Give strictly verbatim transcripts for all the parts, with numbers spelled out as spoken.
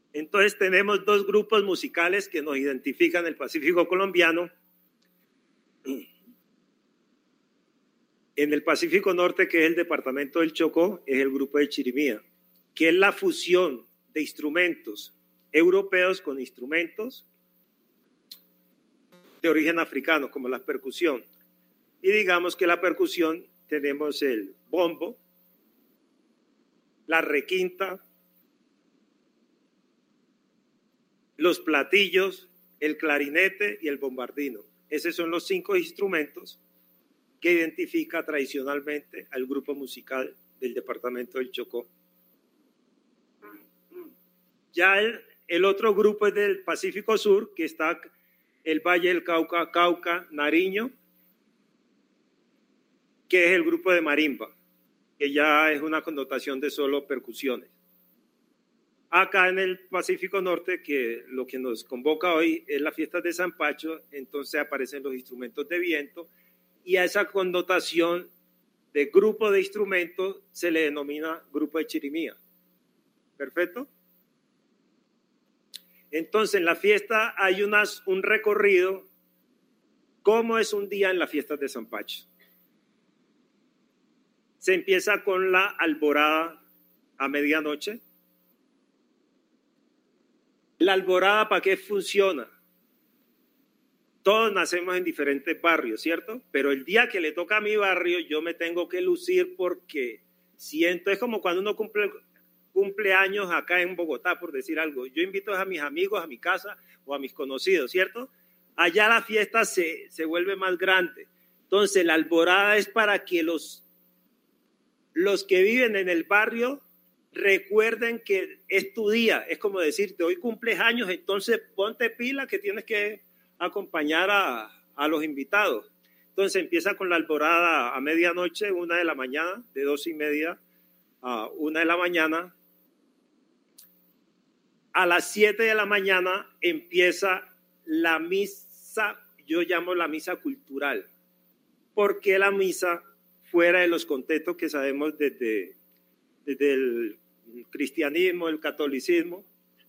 Entonces tenemos dos grupos musicales que nos identifican el Pacífico colombiano. En el Pacífico Norte, que es el departamento del Chocó, es el grupo de Chirimía, que es la fusión de instrumentos europeos con instrumentos de origen africano, como la percusión. Y digamos que la percusión tenemos el bombo, la requinta, los platillos, el clarinete y el bombardino. Esos son los cinco instrumentos que identifica tradicionalmente al grupo musical del departamento del Chocó. Ya el, el otro grupo es del Pacífico Sur, que está el Valle del Cauca, Cauca, Nariño, que es el grupo de marimba, que ya es una connotación de solo percusiones. Acá en el Pacífico Norte, que lo que nos convoca hoy es la fiesta de San Pacho, entonces aparecen los instrumentos de viento, y a esa connotación de grupo de instrumentos se le denomina grupo de chirimía. ¿Perfecto? Entonces, en la fiesta hay unas, un recorrido. ¿Cómo es un día en la fiesta de San Pacho? Se empieza con la alborada a medianoche. La alborada, ¿para qué funciona? Todos nacemos en diferentes barrios, ¿cierto? Pero el día que le toca a mi barrio, yo me tengo que lucir porque siento, es como cuando uno cumple cumpleaños acá en Bogotá, por decir algo. Yo invito a mis amigos a mi casa o a mis conocidos, ¿cierto? Allá la fiesta se, se vuelve más grande. Entonces, la alborada es para que los, los que viven en el barrio recuerden que es tu día. Es como decirte, hoy cumples años, entonces ponte pila que tienes que acompañar a, a los invitados. Entonces empieza con la alborada a medianoche, una de la mañana, de dos y media a una de la mañana. A las siete de la mañana empieza la misa, yo llamo la misa cultural. ¿Por qué la misa fuera de los contextos que sabemos desde, desde el cristianismo, el catolicismo?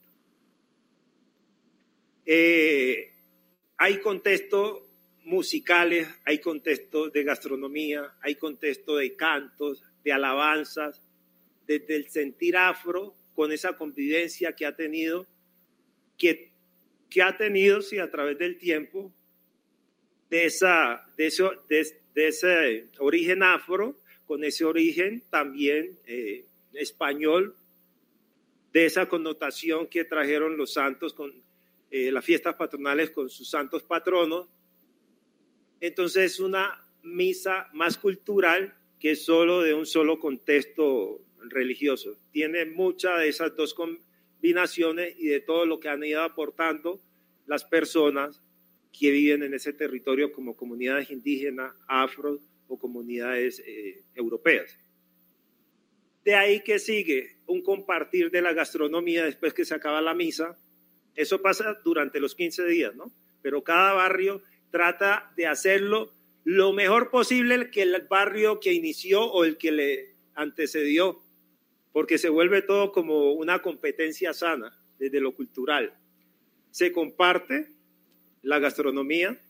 Eh, Hay contextos musicales, hay contextos de gastronomía, hay contextos de cantos, de alabanzas, desde el sentir afro, con esa convivencia que ha tenido, que, que ha tenido, sí, a través del tiempo, de, esa, de, eso, de, de ese origen afro, con ese origen también eh, español, de esa connotación que trajeron los santos con Eh, las fiestas patronales con sus santos patronos. Entonces es una misa más cultural que solo de un solo contexto religioso. Tiene muchas de esas dos combinaciones y de todo lo que han ido aportando las personas que viven en ese territorio como comunidades indígenas, afro o comunidades eh, europeas. De ahí que sigue un compartir de la gastronomía después que se acaba la misa. Eso pasa durante los quince días, ¿no? Pero cada barrio trata de hacerlo lo mejor posible que el barrio que inició o el que le antecedió, porque se vuelve todo como una competencia sana desde lo cultural. Se comparte la gastronomía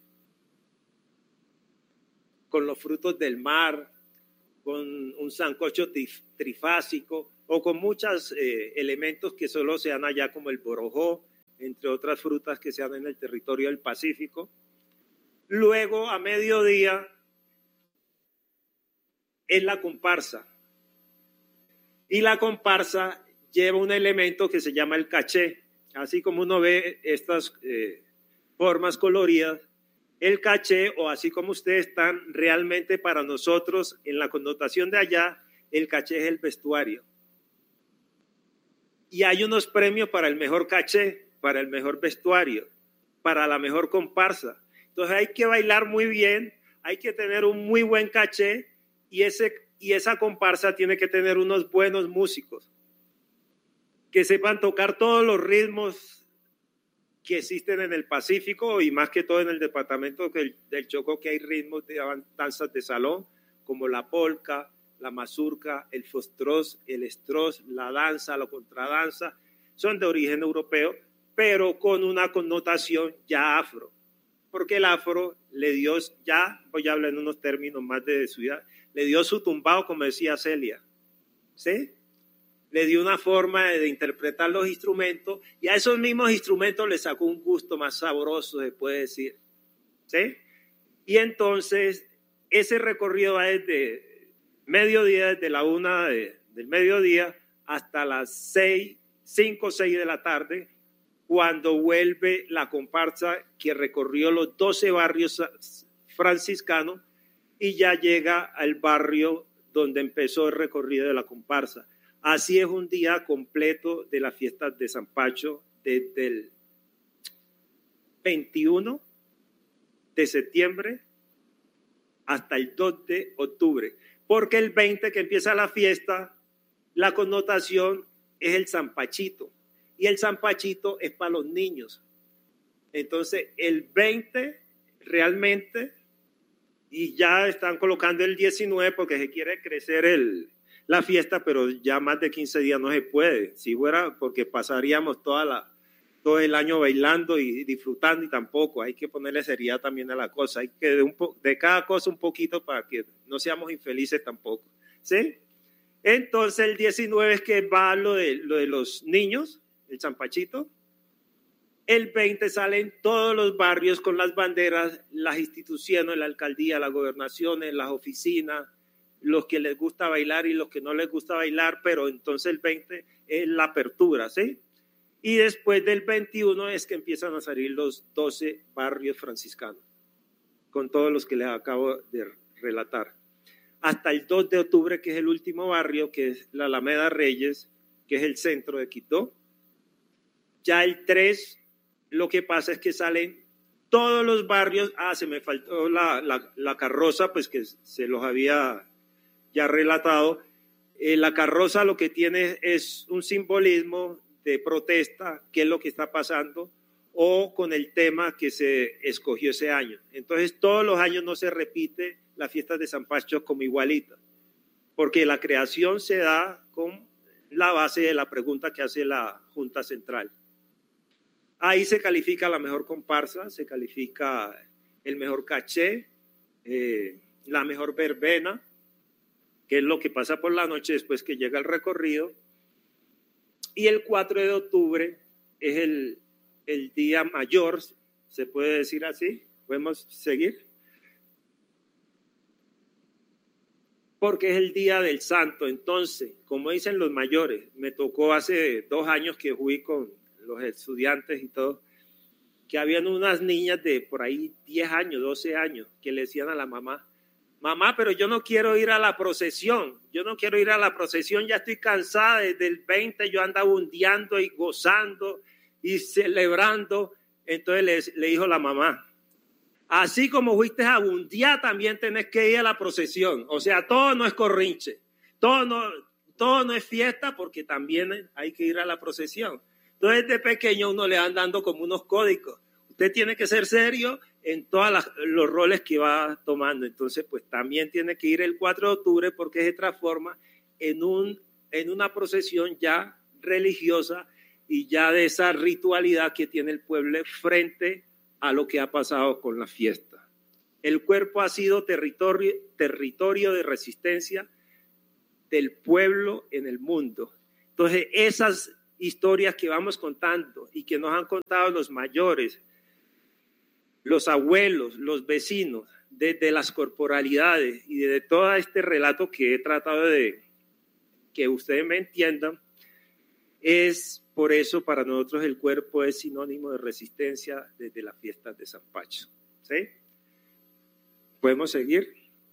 con los frutos del mar, con un sancocho trifásico o con muchos eh, elementos que solo se dan allá como el borojó, entre otras frutas que se dan en el territorio del Pacífico. Luego, a mediodía, es la comparsa. Y la comparsa lleva un elemento que se llama el caché. Así como uno ve estas eh, formas coloridas, el caché, o así como ustedes están, realmente para nosotros, en la connotación de allá, el caché es el vestuario. Y hay unos premios para el mejor caché, para el mejor vestuario, para la mejor comparsa. Entonces hay que bailar muy bien, hay que tener un muy buen caché y, ese, y esa comparsa tiene que tener unos buenos músicos que sepan tocar todos los ritmos que existen en el Pacífico y más que todo en el departamento del Chocó, que hay ritmos de danzas de salón como la polca, la mazurca, el fostrós, el estrós, la danza, la contradanza. son de origen europeo, pero con una connotación ya afro, porque el afro le dio, ya voy a hablar en unos términos más de ciudad, le dio su tumbado, como decía Celia, ¿sí? Le dio una forma de, de interpretar los instrumentos y a esos mismos instrumentos le sacó un gusto más sabroso, se puede decir, ¿sí? Y entonces ese recorrido va desde mediodía, desde la una de, del mediodía hasta las seis, cinco o seis de la tarde, cuando vuelve la comparsa que recorrió los doce barrios franciscanos y ya llega al barrio donde empezó el recorrido de la comparsa. Así es un día completo de la fiesta de San Pacho, desde el veintiuno de septiembre hasta el dos de octubre, porque el veinte que empieza la fiesta, la connotación es el San Pachito, y el San Pachito es para los niños. Entonces, el veinte realmente, y ya están colocando el diecinueve porque se quiere crecer el, la fiesta, pero ya más de quince días no se puede. Si fuera, porque pasaríamos toda la, todo el año bailando y disfrutando, y tampoco. Hay que ponerle seriedad también a la cosa. Hay que de, un po, de cada cosa un poquito para que no seamos infelices tampoco. ¿Sí? Entonces, el diecinueve es que va lo de, lo de los niños, el San Pachito. El veinte salen todos los barrios con las banderas, las instituciones, la alcaldía, las gobernaciones, las oficinas, los que les gusta bailar y los que no les gusta bailar, pero entonces el veinte es la apertura, ¿sí? Y después del veintiuno es que empiezan a salir los doce barrios franciscanos, con todos los que les acabo de relatar. Hasta el dos de octubre, que es el último barrio, que es la Alameda Reyes, que es el centro de Quito. Ya el tres, lo que pasa es que salen todos los barrios. Ah, se me faltó la, la, la carroza, pues que se los había ya relatado. Eh, la carroza lo que tiene es un simbolismo de protesta, qué es lo que está pasando, o con el tema que se escogió ese año. Entonces, todos los años no se repite la fiesta de San Pacho como igualita, porque la creación se da con la base de la pregunta que hace la Junta Central. Ahí se califica la mejor comparsa, se califica el mejor caché, eh, la mejor verbena, que es lo que pasa por la noche después que llega el recorrido. Y el cuatro de octubre es el, el día mayor, se puede decir así. ¿Podemos seguir? Porque es el día del santo. Entonces, como dicen los mayores, me tocó hace dos años que fui con los estudiantes y todo, que habían unas niñas de por ahí diez años, doce años, que le decían a la mamá, mamá, pero yo no quiero ir a la procesión, yo no quiero ir a la procesión, ya estoy cansada, desde el veinte yo andaba bundeando y gozando y celebrando. Entonces le, le dijo la mamá, así como fuiste a bundear, también tenés que ir a la procesión. O sea, todo no es corrinche, todo no, todo no es fiesta, porque también hay que ir a la procesión. Entonces, de pequeño uno le van dando como unos códigos. Usted tiene que ser serio en todos los roles que va tomando. Entonces, pues también tiene que ir el cuatro de octubre porque se transforma en, un, en una procesión ya religiosa y ya de esa ritualidad que tiene el pueblo frente a lo que ha pasado con la fiesta. El cuerpo ha sido territorio, territorio de resistencia del pueblo en el mundo. Entonces, esas historias que vamos contando y que nos han contado los mayores, los abuelos, los vecinos, desde las corporalidades y desde todo este relato que he tratado de que ustedes me entiendan, es por eso para nosotros el cuerpo es sinónimo de resistencia desde las fiestas de San Pacho. ¿Sí? ¿Podemos seguir?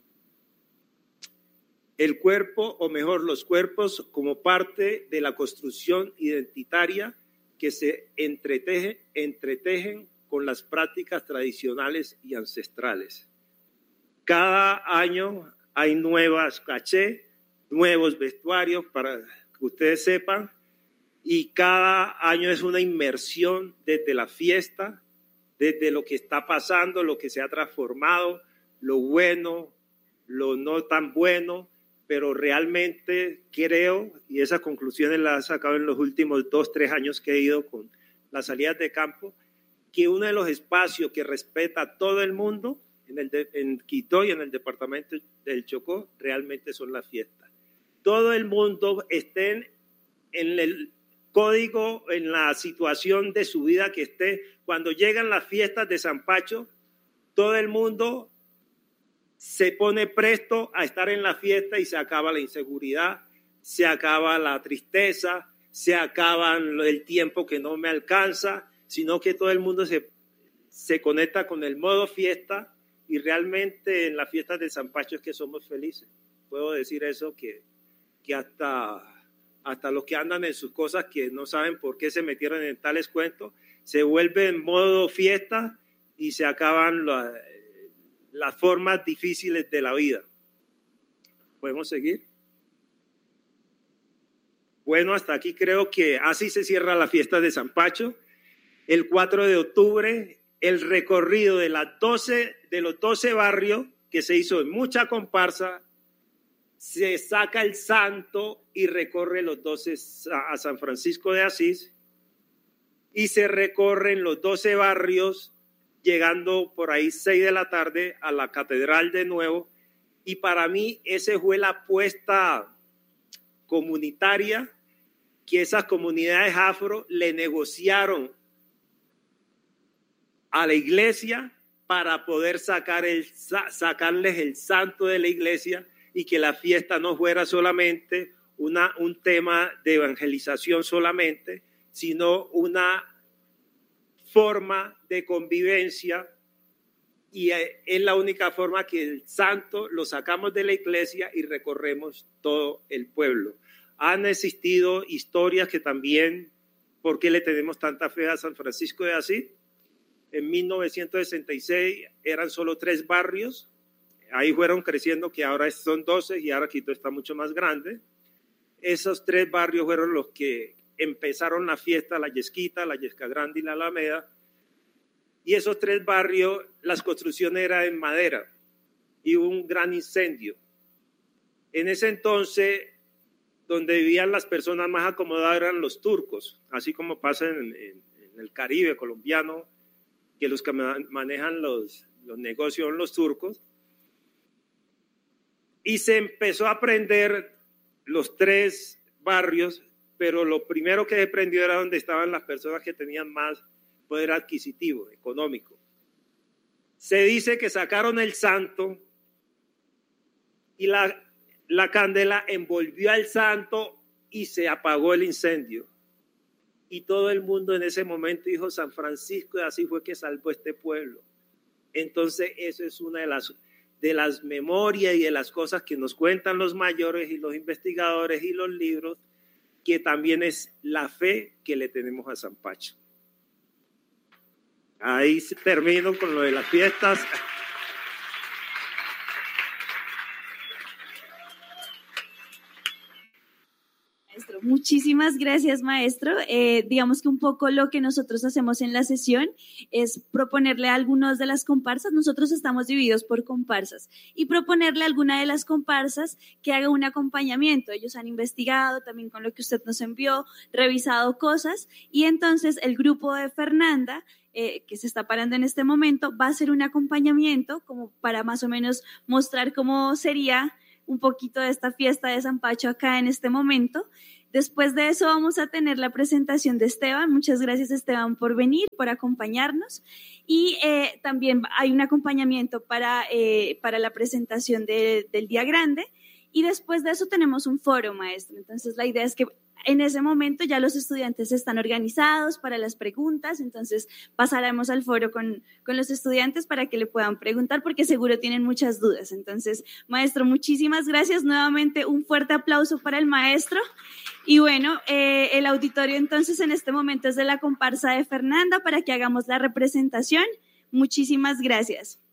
El cuerpo, o mejor, los cuerpos como parte de la construcción identitaria que se entreteje, entretejen con las prácticas tradicionales y ancestrales. Cada año hay nuevas cachés, nuevos vestuarios para que ustedes sepan, y cada año es una inmersión desde la fiesta, desde lo que está pasando, lo que se ha transformado, lo bueno, lo no tan bueno, pero realmente creo, y esas conclusiones las he sacado en los últimos dos, tres años que he ido con las salidas de campo, que uno de los espacios que respeta a todo el mundo en, el de, en Quito y en el departamento del Chocó realmente son las fiestas. Todo el mundo esté en el código, en la situación de su vida que esté. Cuando llegan las fiestas de San Pacho, todo el mundo se pone presto a estar en la fiesta y se acaba la inseguridad, se acaba la tristeza, se acaba el tiempo que no me alcanza, sino que todo el mundo se, se conecta con el modo fiesta y realmente en las fiestas de San Pacho es que somos felices. Puedo decir eso, que, que hasta, hasta los que andan en sus cosas que no saben por qué se metieron en tales cuentos, se vuelven en modo fiesta y se acaban la, las formas difíciles de la vida. ¿Podemos seguir? Bueno, hasta aquí creo que así se cierra la fiesta de San Pacho. El cuatro de octubre, el recorrido de, las doce, de los doce barrios, que se hizo en mucha comparsa, se saca el santo y recorre los doce a San Francisco de Asís, y se recorren los doce barrios, llegando por ahí seis de la tarde a la catedral de nuevo. Y para mí esa fue la apuesta comunitaria que esas comunidades afro le negociaron a la iglesia para poder sacar el, sacarles el santo de la iglesia y que la fiesta no fuera solamente una, un tema de evangelización solamente, sino una forma de convivencia, y es la única forma que el santo lo sacamos de la iglesia y recorremos todo el pueblo. Han existido historias que también, ¿por qué le tenemos tanta fe a San Francisco de Asís? En mil novecientos sesenta y seis eran solo tres barrios, ahí fueron creciendo, que ahora son doce y ahora Quito está mucho más grande. Esos tres barrios fueron los que empezaron la fiesta, la Yesquita, la Yesca Grande y la Alameda. Y esos tres barrios, las construcciones eran en madera y hubo un gran incendio. En ese entonces, donde vivían las personas más acomodadas eran los turcos, así como pasa en, en, en el Caribe colombiano, que los que manejan los, los negocios son los turcos. Y se empezó a prender los tres barrios, pero lo primero que se prendió era donde estaban las personas que tenían más poder adquisitivo, económico. Se dice que sacaron el santo y la, la candela envolvió al santo y se apagó el incendio. Y todo el mundo en ese momento dijo, San Francisco de Asís fue que salvó este pueblo. Entonces eso es una de las, de las memorias y de las cosas que nos cuentan los mayores y los investigadores y los libros, que también es la fe que le tenemos a San Pacho. Ahí termino con lo de las fiestas. Maestro, muchísimas gracias, maestro. Eh, digamos que un poco lo que nosotros hacemos en la sesión es proponerle a algunas de las comparsas, nosotros estamos divididos por comparsas, y proponerle a alguna de las comparsas que haga un acompañamiento. Ellos han investigado también con lo que usted nos envió, revisado cosas, y entonces el grupo de Fernanda, Eh, que se está parando en este momento, va a hacer un acompañamiento como para más o menos mostrar cómo sería un poquito de esta fiesta de San Pacho acá en este momento. Después de eso vamos a tener la presentación de Esteban. Muchas gracias, Esteban, por venir, por acompañarnos. Y eh, también hay un acompañamiento para, eh, para la presentación de, del Día Grande. Y después de eso tenemos un foro, maestro. Entonces la idea es que en ese momento ya los estudiantes están organizados para las preguntas, entonces pasaremos al foro con, con los estudiantes para que le puedan preguntar, porque seguro tienen muchas dudas. Entonces, maestro, muchísimas gracias. Nuevamente un fuerte aplauso para el maestro. Y bueno, eh, el auditorio entonces en este momento es de la comparsa de Fernanda para que hagamos la representación. Muchísimas gracias.